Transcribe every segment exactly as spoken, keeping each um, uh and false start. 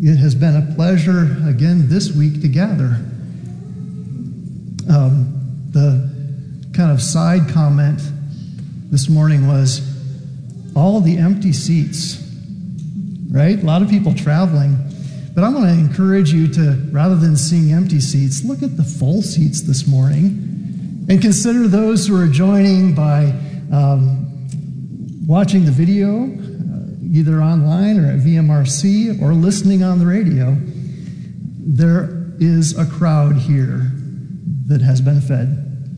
it has been a pleasure again this week to gather. Um, the kind of side comment this morning was all the empty seats, right? A lot of people traveling. But I want to encourage you to, rather than seeing empty seats, look at the full seats this morning and consider those who are joining by um, watching the video, uh, either online or at V M R C, or listening on the radio. There is a crowd here that has been fed.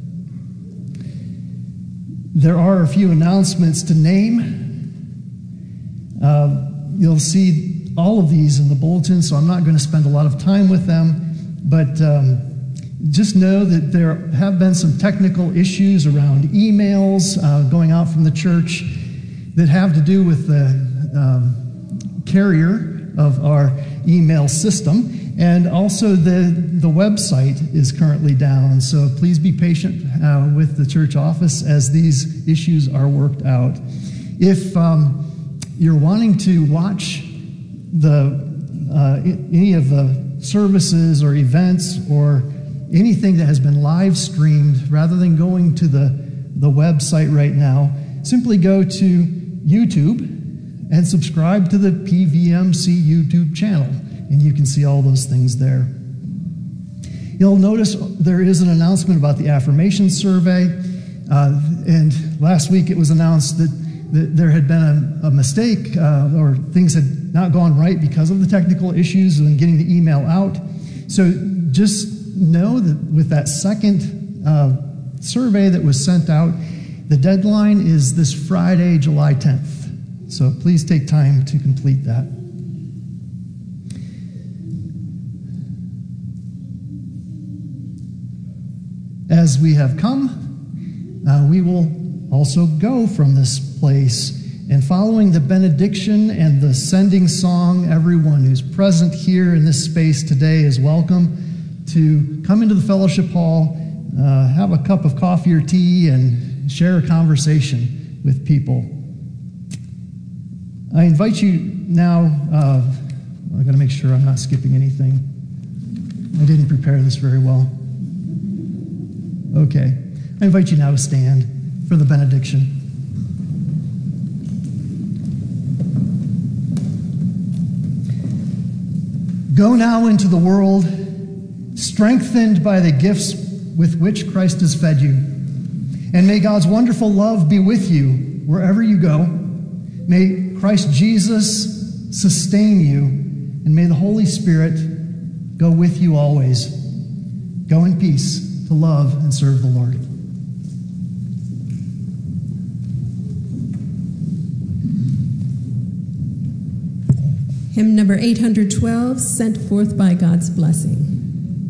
There are a few announcements to name. Uh, you'll see all of these in the bulletin, so I'm not going to spend a lot of time with them, but um, just know that there have been some technical issues around emails uh, going out from the church that have to do with the um, carrier of our email system, and also the, the website is currently down, so please be patient uh, with the church office as these issues are worked out. If um, you're wanting to watch the uh, any of the services or events or anything that has been live streamed, rather than going to the, the website right now, simply go to YouTube and subscribe to the P V M C YouTube channel, and you can see all those things there. You'll notice there is an announcement about the affirmation survey, uh, and last week it was announced that, that there had been a, a mistake uh, or things had not gone right because of the technical issues when getting the email out. So just know that with that second uh, survey that was sent out, the deadline is this Friday, July tenth. So please take time to complete that. As we have come, uh, we will also go from this place. And following the benediction and the sending song, everyone who's present here in this space today is welcome to come into the fellowship hall, uh, have a cup of coffee or tea, and share a conversation with people. I invite you now, uh, I've got to make sure I'm not skipping anything. I didn't prepare this very well. Okay. I invite you now to stand for the benediction. Go now into the world, strengthened by the gifts with which Christ has fed you. And may God's wonderful love be with you wherever you go. May Christ Jesus sustain you, and may the Holy Spirit go with you always. Go in peace to love and serve the Lord. Hymn number eight hundred twelve, Sent Forth by God's Blessing.